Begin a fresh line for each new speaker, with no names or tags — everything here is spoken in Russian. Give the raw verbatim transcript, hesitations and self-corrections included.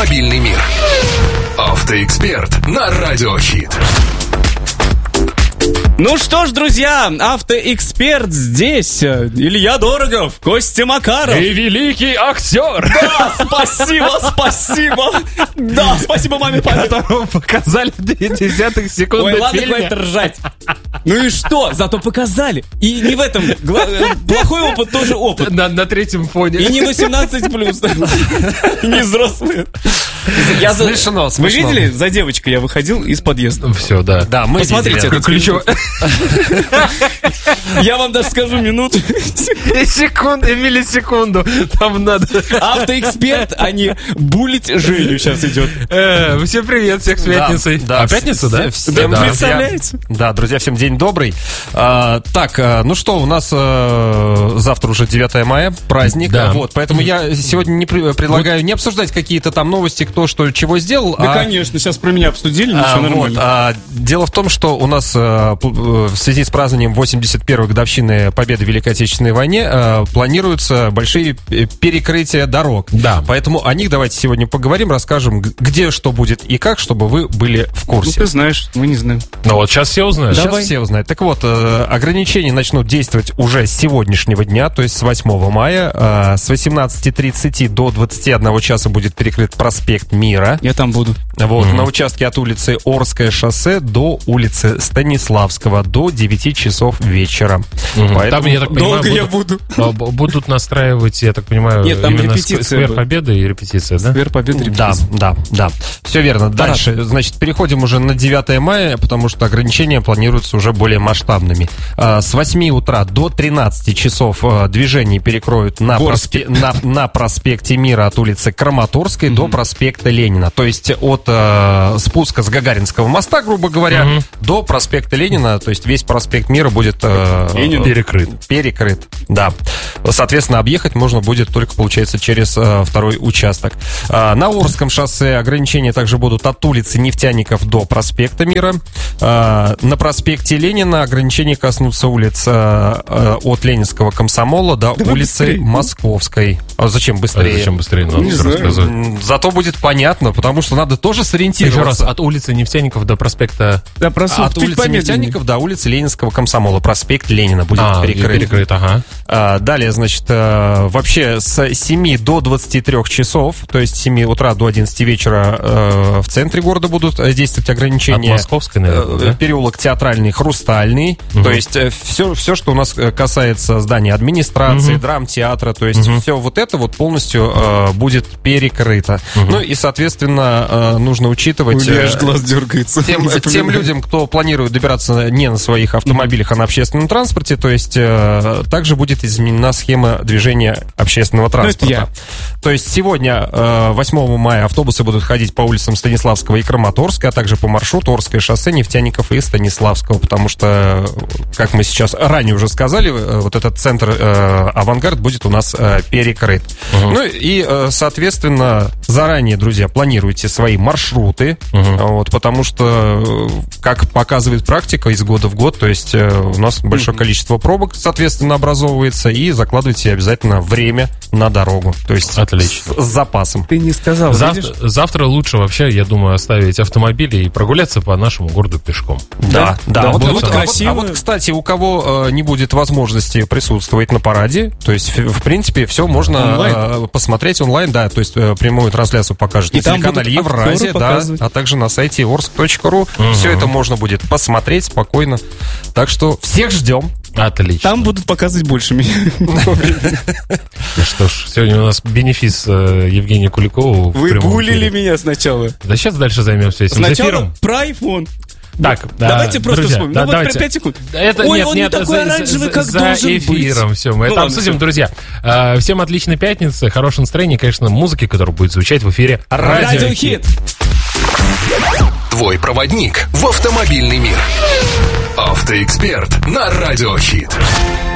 автомобильный мир. Автоэксперт на Радио Хит.
Ну что ж, друзья, автоэксперт здесь. Илья Дорогов, Костя Макаров.
И великий актер.
Да, спасибо, спасибо. Да, спасибо маме, папе.
Которого показали две десятых секунды.
Ой, ладно, хватит ржать. Ну и что? Зато показали. И не в этом. Плохой опыт тоже опыт.
На, на третьем фоне.
И не восемнадцать плюс. И не взрослые. Я за...
Смешно, смешно.
Вы видели, за девочкой я выходил из подъезда?
Все, да.
Да, мы посмотрите, это ключевой. Я вам даже скажу минуту.
И секунду, и миллисекунду. Там надо.
Автоэксперт, а не булить Женю сейчас идет.
Э, всем привет, всех с пятницей.
Да, да.
А пятница, да?
Всем,
да,
представляете? Да, друзья, всем день добрый. А, так, ну что, у нас а, завтра уже девятое мая, праздник.
Да.
Вот, поэтому я сегодня не при, предлагаю вот. не обсуждать какие-то там новости, кто что, чего сделал.
Да,
а,
конечно, сейчас про меня обсудили, ничего
а,
нормально.
Вот, а, дело в том, что у нас а, в связи с празднованием восемьдесят первой годовщины Победы в Великой Отечественной войне а, планируются большие перекрытия дорог.
Да.
Поэтому о них давайте сегодня поговорим, расскажем, где что будет и как, чтобы вы были в курсе.
Ну, ты знаешь, мы не знаем.
Ну вот сейчас все узнают.
Сейчас
Давай.
все узнают. Так вот, ограничения начнут действовать уже с сегодняшнего дня, то есть с восьмого мая. С восемнадцати тридцати до двадцати одного часа будет перекрыт проспект Мира.
Я там буду.
Вот,
Mm-hmm.
на участке от улицы Орское шоссе до улицы Станиславского до девяти часов вечера.
Mm-hmm.
Поэтому...
Там, я так понимаю,
Долго
будут,
я буду.
Будут настраивать, я так понимаю,
Нет, там
именно
репетиция
сквер
будет.
Победы и репетиция, да?
Сквер Победы,
Да,
репетиция.
да, да. Все верно. Дальше, значит, переходим уже на девятое мая, потому что ограничения планируются уже более масштабными. А, С восьми утра до тринадцати часов а, движение перекроют на, проспе- на, на проспекте Мира от улицы Краматорской mm-hmm. до проспекта Ленина. То есть от а, спуска с Гагаринского моста, грубо говоря, mm-hmm. до проспекта Ленина, то есть весь проспект Мира будет а,
перекрыт.
Перекрыт, да. Соответственно, объехать можно будет только, получается, через а, второй участок. А, на Орском шоссе ограничения также будут от улицы Нефтяников до проспекта Мира. А, на проспекте Ленина ограничения коснутся улиц а, а, от Ленинского Комсомола до
Давай
улицы
быстрее.
Московской. А зачем быстрее?
А зачем быстрее? Надо
Не
все
знаю.
рассказать.
М, Зато будет понятно, потому что надо тоже
Еще раз,
сориентироваться.
от улицы Нефтяников до проспекта...
Да, просто
От
чуть
улицы
помедленнее.
Нефтяников до улицы Ленинского Комсомола. Проспект Ленина будет
А,
перекрыт.
перекрыт, ага.
А, Далее, значит, а, вообще с семи до двадцати трёх часов, то есть с семи утра до одиннадцати вечера а, в центре города будут а, действовать ограничения.
От Московской, наверное,
А,
да?
Переулок Театральный, Хрустальный.
Мгм.
То есть все, все, что у нас касается здания администрации,
Мгм.
драмтеатра, то есть
Мгм.
все вот это вот полностью а, будет перекрыто.
Мгм.
Ну и, соответственно, а, нужно учитывать...
У меня
э,
аж глаз дергается.
Тем,
Запоминаю.
тем людям, кто планирует добираться не на своих автомобилях, а на общественном транспорте, то есть э, также будет изменена схема движения общественного транспорта.
я.
То есть сегодня, э, восьмого мая, автобусы будут ходить по улицам Станиславского и Краматорска, а также по маршруту Орское шоссе, Нефтяников и Станиславского, потому что, как мы сейчас ранее уже сказали, э, вот этот центр э, «Авангард» будет у нас э, перекрыт.
Угу.
Ну и, э, соответственно, заранее, друзья, планируйте свои маршруты,
Угу.
вот, потому что, э, как показывает практика из года в год, то есть э, у нас большое количество пробок, соответственно, образовывается, и закладывайте обязательно время на дорогу, то есть
Отлично.
с, с запасом.
Ты не сказал, видишь?
Завтра, завтра лучше вообще, я думаю, оставить автомобили и прогуляться по нашему городу пешком.
Да, да.
Да,
вот,
будет
вот- а вот-
красиво.
а вот, кстати, у кого э, не будет возможности присутствовать на параде, то есть, в, в принципе, все можно
Онлайн.
э, посмотреть онлайн, да, то есть э, прямую трансляцию покажут
И
на
там
телеканале
будут актеры
Евразия, да,
показывать.
а также на сайте орск точка ру.
Мгм.
Все это можно будет посмотреть спокойно. Так что всех ждем.
Отлично.
Там будут показывать больше меня.
Ну что ж, сегодня у нас бенефис э, Евгения Куликова. в
Вы
прямом
булили
эфире.
меня сначала.
Да сейчас дальше займемся этим
Сначала
эфиром.
про iPhone.
Так,
Давайте
а,
просто
друзья,
вспомним.
да,
Ну вот
давайте.
про пять секунд.
Это
Ой,
нет,
он
нет,
не такой
за,
оранжевый,
за-
как
за
должен быть.
эфиром все, мы
Ну
это
ладно,
обсудим,
всё.
друзья. А, всем отличной пятницы, хорошего настроения, конечно, музыки, которая будет звучать в эфире
Радио Хит.
Твой проводник в автомобильный мир. Автоэксперт на Радио Хит.